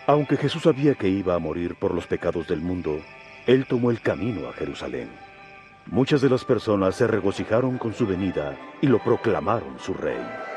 Aunque Jesús sabía que iba a morir por los pecados del mundo, él tomó el camino a Jerusalén. Muchas de las personas se regocijaron con su venida y lo proclamaron su rey.